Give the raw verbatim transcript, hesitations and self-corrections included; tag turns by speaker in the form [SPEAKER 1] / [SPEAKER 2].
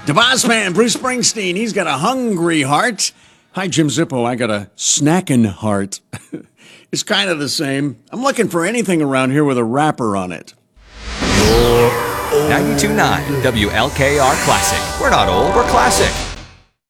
[SPEAKER 1] The boss man, Bruce Springsteen, he's got a hungry heart. Hi, Jim Zippo, I got a snackin' heart. It's kind of the same. I'm looking for anything around here with a wrapper on it.
[SPEAKER 2] ninety-two point nine W L K R Classic. We're not old, we're classic.